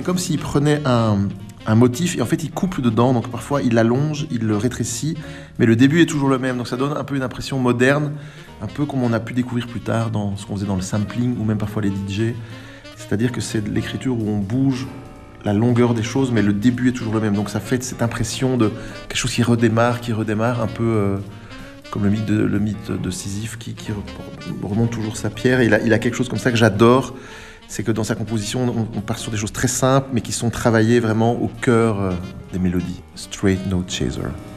comme s'il prenait un motif et en fait il couple dedans, donc parfois il l'allonge, il le rétrécit, mais le début est toujours le même, donc ça donne un peu une impression moderne, un peu comme on a pu découvrir plus tard dans ce qu'on faisait dans le sampling ou même parfois les DJ, c'est-à-dire que c'est de l'écriture où on bouge la longueur des choses, mais le début est toujours le même, donc ça fait cette impression de quelque chose qui redémarre, un peu comme le mythe de Sisyphe qui remonte toujours sa pierre, et il a quelque chose comme ça que j'adore. C'est que dans sa composition, on part sur des choses très simples, mais qui sont travaillées vraiment au cœur des mélodies. Straight Note Chaser.